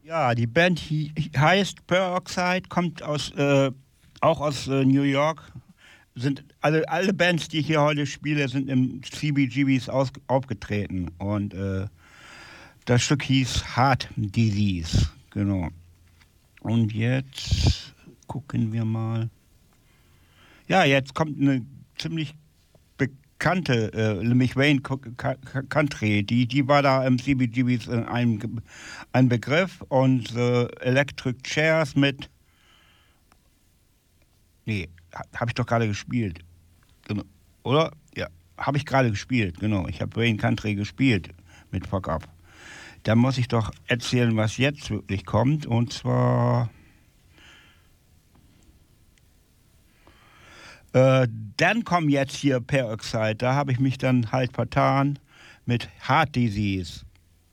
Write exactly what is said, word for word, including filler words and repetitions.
Ja, die Band hi- heißt Peroxide, kommt aus, äh, auch aus äh, New York. Sind alle, alle Bands, die ich hier heute spiele, sind im C B G Bs aus, aufgetreten. Und äh, das Stück hieß Heart Disease. Genau. Und jetzt gucken wir mal. Ja, jetzt kommt eine ziemlich bekannte, äh, nämlich Wayne Co- Ca- Ca- Country. Die, die war da im C B G Bs in einem Ge- ein Begriff. Und äh, Electric Chairs mit. Nee, ha, habe ich doch gerade gespielt. Genau. Oder? Ja, habe ich gerade gespielt, genau. Ich habe Wayne Country gespielt mit Fuck Up. Da muss ich doch erzählen, was jetzt wirklich kommt. Und zwar, äh, dann kommen jetzt hier Peroxide. Da habe ich mich dann halt vertan mit Heart Disease.